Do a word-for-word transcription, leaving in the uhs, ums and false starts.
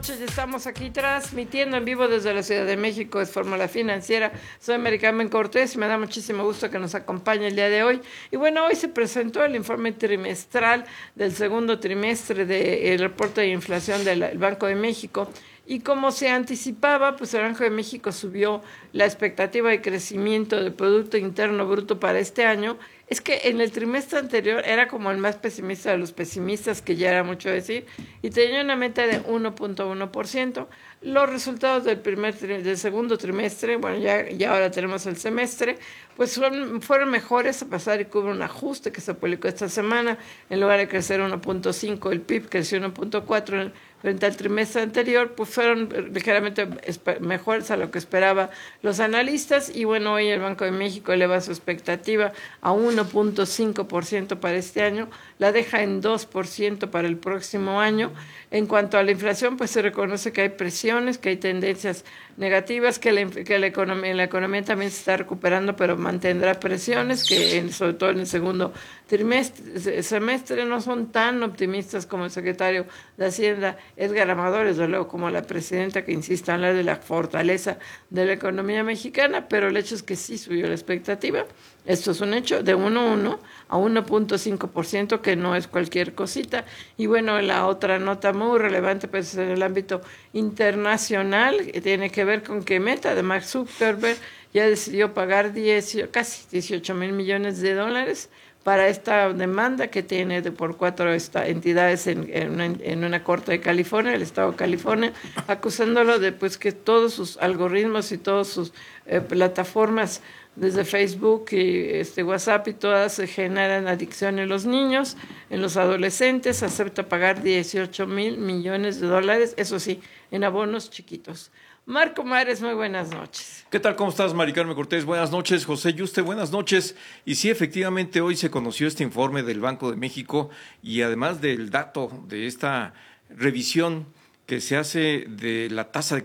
Estamos aquí transmitiendo en vivo desde la Ciudad de México, es Fórmula Financiera. Soy Mary Carmen Cortés y me da muchísimo gusto que nos acompañe el día de hoy. Y bueno, hoy se presentó el informe trimestral del segundo trimestre del reporte de inflación del Banco de México. Y como se anticipaba, pues el Banco de México subió la expectativa de crecimiento del Producto Interno Bruto para este año. Es que en el trimestre anterior era como el más pesimista de los pesimistas, que ya era mucho decir, y tenía una meta de uno punto uno por ciento. Los resultados del primer del segundo trimestre, bueno, ya, ya ahora tenemos el semestre, pues son, fueron mejores, a pesar de que hubo un ajuste que se publicó esta semana. En lugar de crecer uno punto cinco, el P I B creció uno punto cuatro frente al trimestre anterior, pues fueron ligeramente mejores a lo que esperaban los analistas. Y bueno, hoy el Banco de México eleva su expectativa a uno punto cinco por ciento para este año, la deja en dos por ciento para el próximo año. En cuanto a la inflación, pues se reconoce que hay presiones, que hay tendencias negativas, que la, que la, economía, la economía también se está recuperando, pero mantendrá presiones, que en, sobre todo en el segundo trimestre, semestre no son tan optimistas como el secretario de Hacienda, Edgar Amador, desde luego como la presidenta, que insiste en hablar de la fortaleza de la economía mexicana, pero el hecho es que sí subió la expectativa. Esto es un hecho, de uno punto uno a uno punto cinco por ciento, que no es cualquier cosita. Y bueno, la otra nota muy relevante, pues en el ámbito internacional, que tiene que ver con que Meta de Mark Zuckerberg ya decidió pagar diez, casi dieciocho mil millones de dólares para esta demanda que tiene de por cuatro esta, entidades en, en, una, en una corte de California, el estado de California, acusándolo de pues que todos sus algoritmos y todas sus eh, plataformas, desde Facebook y este WhatsApp y todas, se generan adicción en los niños, en los adolescentes. Acepta pagar dieciocho mil millones de dólares, eso sí, en abonos chiquitos. Marco Mares, muy buenas noches. ¿Qué tal? ¿Cómo estás, Mari Carmen Cortés? Buenas noches. José Yuste, buenas noches. Y sí, efectivamente, hoy se conoció este informe del Banco de México y además del dato de esta revisión que se hace de la tasa de